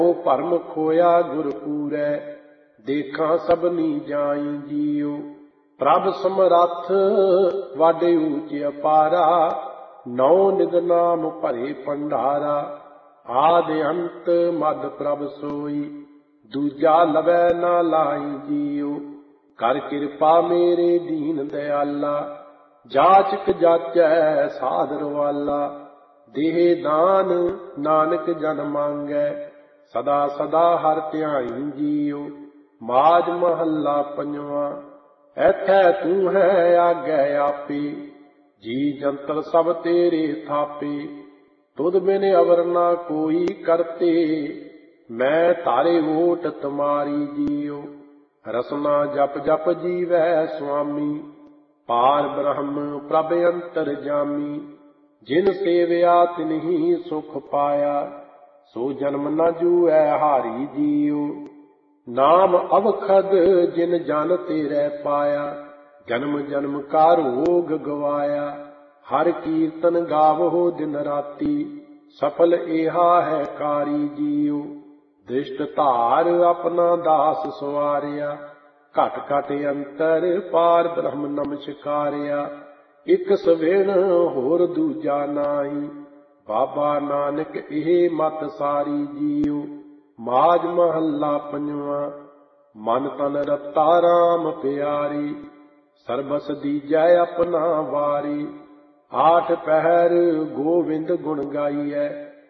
ਉਹ ਭਰਮ ਖੋਇਆ ਗੁਰ ਪੂਰੈ, ਦੇਖਾਂ ਸਭਨੀ ਜਾਈ ਜੀਉ। ਪ੍ਰਭ ਸਮਰੱਥ ਵਾਡੇ ਊਚ ਅਪਾਰਾ, ਨੌ ਨਿਧ ਨਾਮ ਭਰੇ ਭੰਡਾਰਾ। ਆਦਿ ਅੰਤ ਮਦ ਪ੍ਰਭ ਸੋਈ, ਦੂਜਾ ਲਵੈ ਨਾ ਲਾਈ ਜੀਉ। ਕਰ ਕਿਰਪਾ ਮੇਰੇ ਦੀਨ ਦਿਆਲਾ, ਜਾਚਕ ਜਾਚੈ ਸਾਧਰ ਵਾਲਾ। ਦੇਹ ਦਾਨ ਨਾਨਕ ਜਨ ਮੰਗੈ, ਸਦਾ ਸਦਾ ਹਰਿ ਧਿਆਈ ਜੀਉ। ਮਾਝ ਮਹੱਲਾ ਪੰਜਵਾਂ। ਐਥੈ ਤੂੰ ਹੈ ਆਗੈ ਆਪੇ, ਜੀ ਜੰਤਰ ਸਭ ਤੇਰੇ ਥਾਪੇ। ਤੁਧ ਬਿਨ ਅਵਰ ਨਾ ਕੋਈ ਕਰਤੇ, ਮੈਂ ਧਾਰੇ ਓਟ ਤੁਮਾਰੀ ਜੀਉ। ਰਸਨਾ ਜਪ ਜਪ ਜੀਵੈ ਸੁਆਮੀ, ਪਾਰ ਬ੍ਰਹਮ ਪ੍ਰਭ ਅੰਤਰ ਜਾਮੀ। ਜਿਨ ਸੇਵਿਆ ਤਿਨਹੀ ਸੁਖ ਪਾਇਆ, ਸੋ ਜਨਮ ਨ ਜੂਐ ਹਾਰੀ ਜੀਉ। ਨਾਮ ਅਵਖਦ ਜਿਨ ਜਨ ਤੇਰੇ ਪਾਇਆ, ਜਨਮ ਜਨਮ ਕਾ ਰੋਗ ਗਵਾਇਆ। ਹਰ ਕੀਰਤਨ ਗਾਵੋ ਦਿਨ ਰਾਤੀ, ਸਫਲ ਏਹਾ ਹੈ ਕਾਰੀ ਜੀਉ। ਦ੍ਰਿਸ਼ਟ ਧਾਰ ਆਪਣਾ ਦਾਸ ਸਵਾਰਿਆ, ਘਟ ਘਟ ਅੰਤਰ ਪਾਰ ਬ੍ਰਹਮ ਨਮਸਕਾਰਿਆ। ਇਕ ਸਵੇਣ ਹੋਰ ਦੂਜਾ ਨਾਹੀ, ਬਾਬਾ ਨਾਨਕ ਇਹ ਮਤ ਸਾਰੀ ਜੀਉ। ਮਾਝ ਮਹੱਲਾ ਪੰਜਵਾਂ। ਮਨ ਤਨ ਰਤਾ ਰਾਮ ਪਿਆਰੀ, ਸਰਬਸ ਦੀਜੈ ਆਪਣਾ ਵਾਰੀ। ਆਠ ਪਹਿਰ ਗੋਵਿੰਦ ਗੁਣ ਗਾਈਐ,